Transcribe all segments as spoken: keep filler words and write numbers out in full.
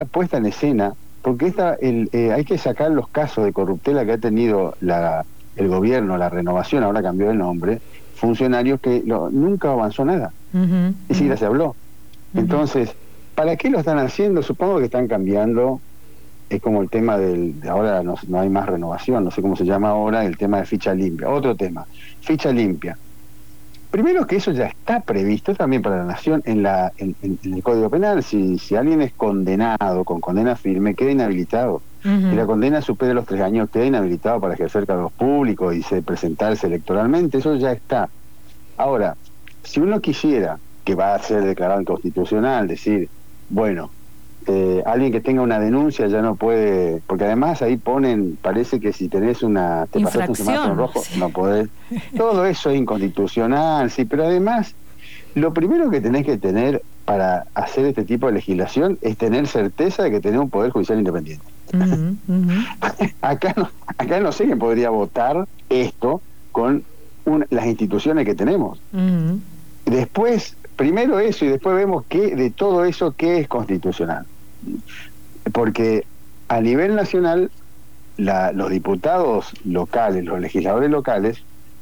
puesta en escena, porque esta, el, eh, hay que sacar los casos de corruptela que ha tenido la, el gobierno, la renovación, ahora cambió el nombre, funcionarios que lo, nunca avanzó nada, uh-huh, ni siquiera uh-huh. se habló. Uh-huh. Entonces, ¿para qué lo están haciendo? Supongo que están cambiando, es como el tema del, de ahora no, no hay más renovación, no sé cómo se llama ahora, el tema de ficha limpia, otro tema, ficha limpia. Primero que eso ya está previsto también para la nación en la en, en, en el Código Penal. Si, si alguien es condenado con condena firme, queda inhabilitado. Uh-huh. Y la condena supera los tres años, queda inhabilitado para ejercer cargos públicos y se, presentarse electoralmente. Eso ya está. Ahora, si uno quisiera, que va a ser declarado inconstitucional, decir, bueno, eh, alguien que tenga una denuncia ya no puede, porque además ahí ponen, parece que si tenés una, te pasaste un semáforo rojo, sí. no podés. Todo eso es inconstitucional, sí, pero además, lo primero que tenés que tener para hacer este tipo de legislación es tener certeza de que tenés un poder judicial independiente. Uh-huh, uh-huh. acá, no, acá no sé quién podría votar esto con un, las instituciones que tenemos. Uh-huh. Después, primero eso y después vemos que de todo eso qué es constitucional. Porque a nivel nacional la, los diputados locales, los legisladores locales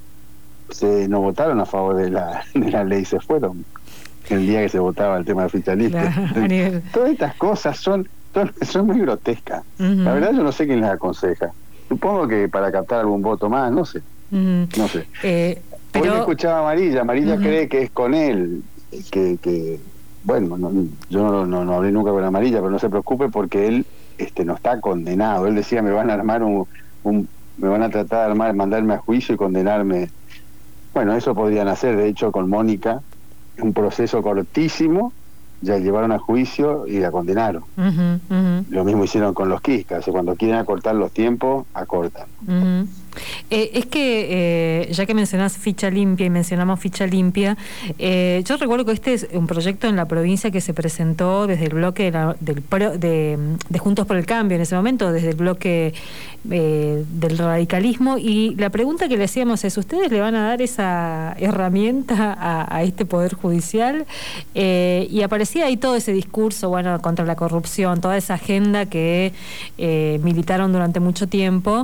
se no votaron a favor de la, de la ley, se fueron el día que se votaba el tema de ficha limpia. Claro, todas estas cosas son, son, son muy grotescas. Uh-huh. La verdad yo no sé quién les aconseja. Supongo que para captar algún voto más, no sé. Uh-huh. No sé. Eh, pero... Hoy escuchaba a Amarilla, Amarilla uh-huh. cree que es con él, que, que bueno, no, yo no, no, no hablé nunca con Amarilla, pero no se preocupe porque él este, no está condenado. Él decía, me van a armar un, un me van a tratar de armar, mandarme a juicio y condenarme. Bueno, eso podrían hacer, de hecho, con Mónica, un proceso cortísimo, ya llevaron a juicio y la condenaron. Uh-huh, uh-huh. Lo mismo hicieron con los Quiscas, cuando quieren acortar los tiempos, acortan. Uh-huh. Eh, es que, eh, ya que mencionás ficha limpia y mencionamos ficha limpia, eh, yo recuerdo que este es un proyecto en la provincia que se presentó desde el bloque de, la, del pro, de, de Juntos por el Cambio en ese momento, desde el bloque eh, del radicalismo, y la pregunta que le hacíamos es, ¿ustedes le van a dar esa herramienta a, a este Poder Judicial? Eh, y aparecía ahí todo ese discurso, bueno, contra la corrupción, toda esa agenda que eh, militaron durante mucho tiempo,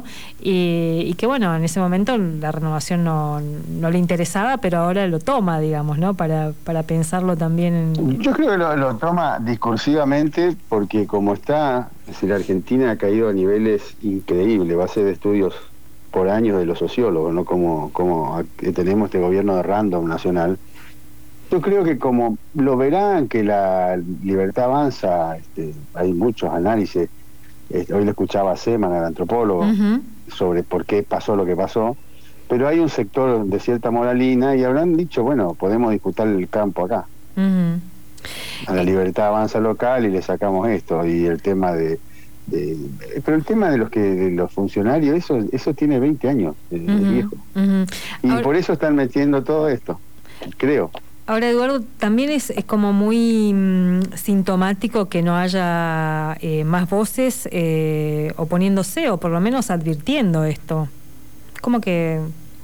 y, y que bueno, en ese momento la renovación no, no le interesaba, pero ahora lo toma, digamos, ¿no? Para, para pensarlo también en... Yo creo que lo, lo toma discursivamente porque como está, es decir, la Argentina ha caído a niveles increíbles, base de estudios por años de los sociólogos, ¿no? Como, como tenemos este gobierno de random nacional. Yo creo que como lo verán que la libertad avanza, este, hay muchos análisis, este, hoy lo escuchaba a Seman, al antropólogo, uh-huh. sobre por qué pasó lo que pasó, pero hay un sector de cierta moralina y habrán dicho, bueno, podemos disputar el campo acá. Uh-huh. A la libertad avanza local y le sacamos esto, y el tema de... de pero el tema de los que de los funcionarios, eso eso tiene veinte años, uh-huh. el viejo. Uh-huh. Y ahora, por eso están metiendo todo esto, creo. Ahora, Eduardo, también es, es como muy mmm, sintomático que no haya eh, más voces eh, oponiéndose o por lo menos advirtiendo esto. ¿Cómo que...?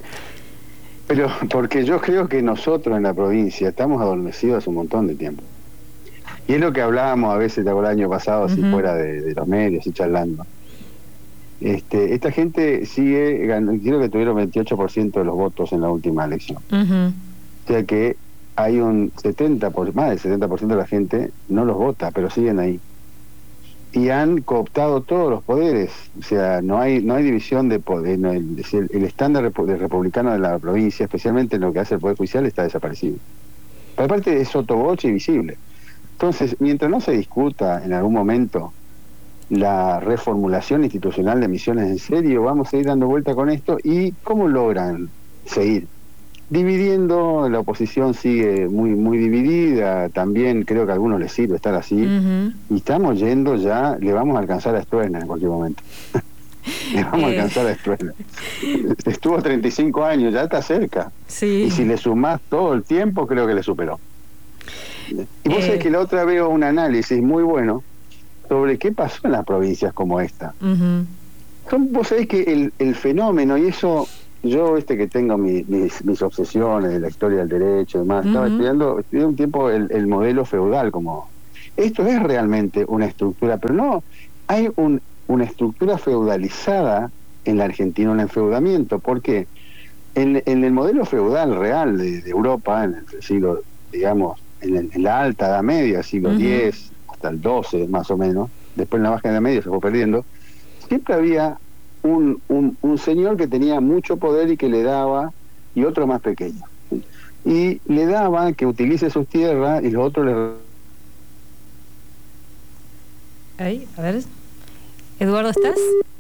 Pero porque yo creo que nosotros en la provincia estamos adormecidos hace un montón de tiempo. Y es lo que hablábamos a veces el año pasado, uh-huh. si fuera de, de los medios y charlando. Este, esta gente sigue, creo que tuvieron veintiocho por ciento de los votos en la última elección. Uh-huh. O sea que hay un setenta por ciento, más del setenta por ciento de la gente no los vota, pero siguen ahí. Y han cooptado todos los poderes, o sea, no hay no hay división de poder, no, el, el, el estándar de republicano de la provincia, especialmente en lo que hace el Poder Judicial, está desaparecido. Pero aparte es sotoboche y visible. Entonces, mientras no se discuta en algún momento la reformulación institucional de Misiones en serio, vamos a ir dando vuelta con esto. ¿Y cómo logran seguir? Dividiendo, la oposición sigue muy muy dividida, también creo que a algunos les sirve estar así, uh-huh. y estamos yendo ya, le vamos a alcanzar a Stroessner en cualquier momento. le vamos eh. a alcanzar a Stroessner. Estuvo treinta y cinco años, ya está cerca. Sí. Y si le sumás todo el tiempo, creo que le superó. Y vos eh. sabés que la otra veo un análisis muy bueno sobre qué pasó en las provincias como esta. Uh-huh. Son, vos sabés que el, el fenómeno, y eso... Yo, este que tengo mi, mis, mis obsesiones de la historia del derecho y demás, uh-huh. estaba estudiando, estudié un tiempo el, el modelo feudal, como esto es realmente una estructura, pero no, hay un, una estructura feudalizada en la Argentina, un enfeudamiento. ¿Por qué? En, en el modelo feudal real de, de Europa, en el siglo, digamos, en, el, en la alta Edad Media, siglo diez uh-huh. hasta el doce más o menos, después en la baja Edad Media se fue perdiendo, siempre había un, un, un señor que tenía mucho poder y que le daba, y otro más pequeño. Y le daba que utilice sus tierras y los otros le... Ahí, a ver. Eduardo, ¿estás?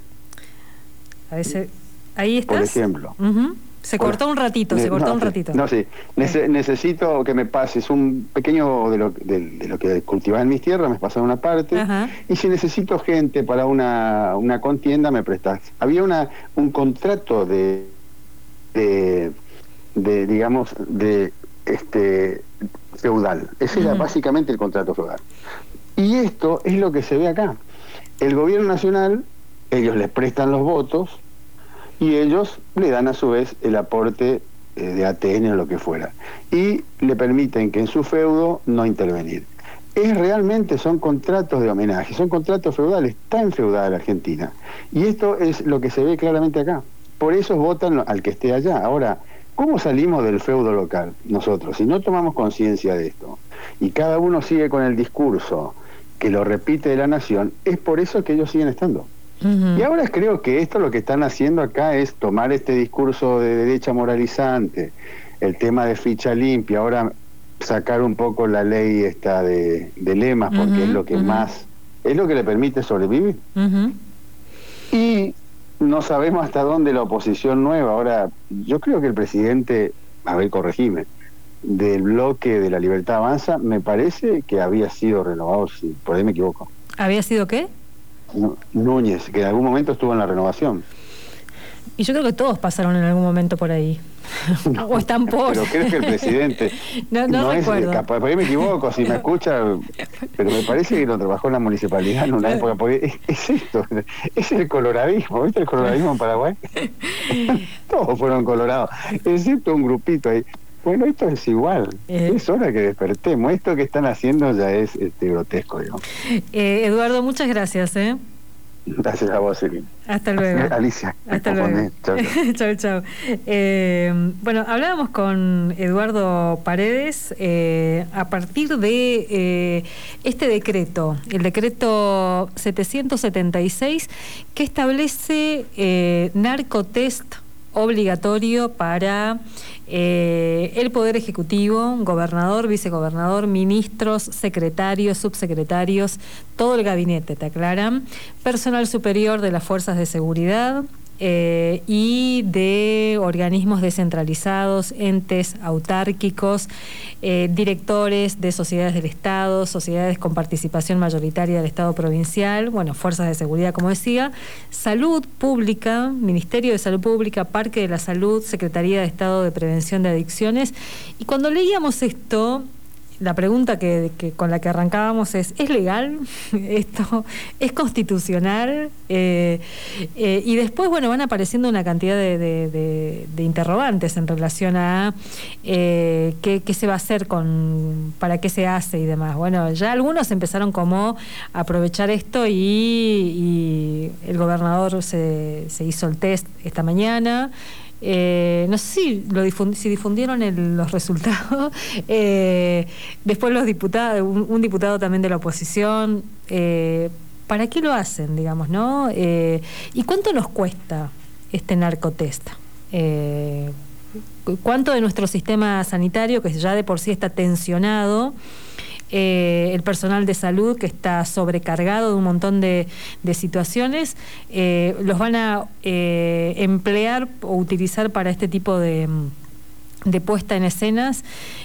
A ver, si... ahí estás. Por ejemplo. Uh-huh. Se cortó un ratito, se cortó no, un ratito. No, sí. Nece- necesito que me pases un pequeño de lo, de, de lo que cultivas en mis tierras, me pasas una parte. Ajá. Y si necesito gente para una, una contienda, me prestas. Había una un contrato de, de, de digamos, de este feudal. Ese uh-huh. era básicamente el contrato feudal. Y esto es lo que se ve acá. El gobierno nacional, ellos les prestan los votos, y ellos le dan a su vez el aporte eh, de A T N o lo que fuera. Y le permiten que en su feudo no intervenir. Es realmente, son contratos de homenaje, son contratos feudales, está enfeudada la Argentina. Y esto es lo que se ve claramente acá. Por eso votan al que esté allá. Ahora, ¿cómo salimos del feudo local nosotros? Si no tomamos conciencia de esto, y cada uno sigue con el discurso que lo repite de la nación, es por eso que ellos siguen estando. Uh-huh. Y ahora creo que esto lo que están haciendo acá es tomar este discurso de derecha moralizante, el tema de ficha limpia, ahora sacar un poco la ley esta de, de lemas, porque uh-huh, es lo que uh-huh. más, es lo que le permite sobrevivir. Uh-huh. Y no sabemos hasta dónde la oposición nueva, ahora yo creo que el presidente, a ver, corregime, del bloque de la Libertad Avanza, me parece que había sido renovado, si por ahí me equivoco. ¿Había sido qué? Núñez, que en algún momento estuvo en la renovación. Y yo creo que todos pasaron en algún momento por ahí. No, o están por... Pero creo que el presidente... no no, no recuerdo. Es, capaz, por ahí me equivoco, si me escucha, pero me parece que no trabajó en la municipalidad en una época, porque es, es esto, es el coloradismo, ¿viste el coloradismo en Paraguay? Todos fueron colorados, excepto un grupito ahí. Bueno, esto es igual, eh, es hora que despertemos, esto que están haciendo ya es este, grotesco, digamos. Eh, Eduardo, muchas gracias, ¿eh? Gracias a vos, Elin. Hasta luego. Alicia. Hasta luego. Chau, chau. chau, chau. Eh, bueno, hablábamos con Eduardo Paredes eh, a partir de eh, este decreto, el decreto setecientos setenta y seis, que establece eh, narcotest obligatorio para eh, el Poder Ejecutivo, gobernador, vicegobernador, ministros, secretarios, subsecretarios, todo el gabinete, te aclaran, personal superior de las fuerzas de seguridad eh, y de organismos descentralizados, entes autárquicos, eh, directores de sociedades del Estado, sociedades con participación mayoritaria del Estado provincial, bueno, fuerzas de seguridad, como decía, salud pública, Ministerio de Salud Pública, Parque de la Salud, Secretaría de Estado de Prevención de Adicciones. Y cuando leíamos esto, la pregunta que, que con la que arrancábamos es, ¿es legal esto? ¿Es constitucional? Eh, eh, y después, bueno, van apareciendo una cantidad de, de, de, de interrogantes en relación a eh, qué, qué se va a hacer, con para qué se hace y demás. Bueno, ya algunos empezaron como a aprovechar esto y, y el gobernador se, se hizo el test esta mañana. Eh, no sé si lo difund- si difundieron el, los resultados. eh, después los diputados, un, un diputado también de la oposición. Eh, ¿Para qué lo hacen, digamos, no? Eh, ¿Y cuánto nos cuesta este narcotest? Eh, ¿Cuánto de nuestro sistema sanitario, que ya de por sí está tensionado, Eh, el personal de salud que está sobrecargado de un montón de, de situaciones, eh, los van a eh, emplear o utilizar para este tipo de, de puesta en escenas?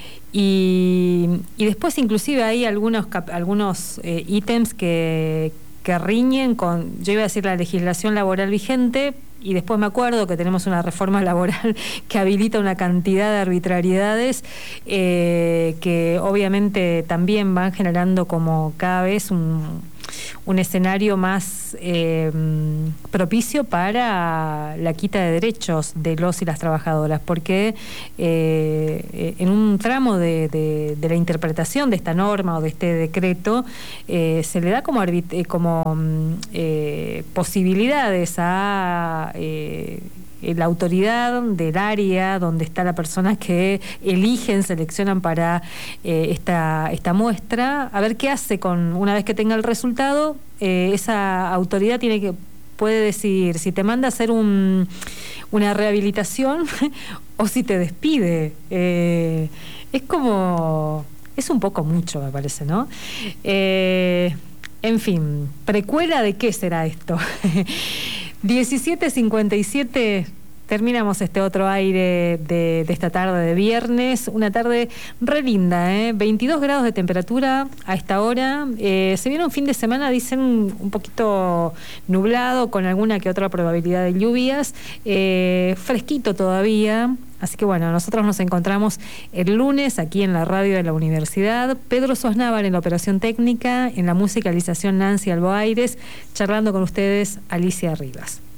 Y, y después inclusive hay algunos, algunos eh, ítems que, que riñen con, yo iba a decir, la legislación laboral vigente, y después me acuerdo que tenemos una reforma laboral que habilita una cantidad de arbitrariedades eh, que obviamente también van generando como cada vez un, un escenario más eh, propicio para la quita de derechos de los y las trabajadoras, porque eh, en un tramo de, de, de la interpretación de esta norma o de este decreto eh, se le da como, arbit- como eh, posibilidades a eh, la autoridad del área donde está la persona que eligen, seleccionan para eh, esta, esta muestra, a ver qué hace con, una vez que tenga el resultado, eh, esa autoridad tiene que, puede decidir si te manda a hacer un, una rehabilitación o si te despide. Eh, es como, es un poco mucho, me parece, ¿no? Eh, en fin, precuela de qué será esto. diecisiete cincuenta y siete, terminamos este otro aire de, de esta tarde de viernes, una tarde re linda, ¿eh? veintidós grados de temperatura a esta hora, eh, se viene un fin de semana, dicen, un poquito nublado, con alguna que otra probabilidad de lluvias, eh, fresquito todavía. Así que bueno, nosotros nos encontramos el lunes aquí en la radio de la universidad. Pedro Sosnávar en la operación técnica, en la musicalización Nancy Alboaires, charlando con ustedes Alicia Rivas.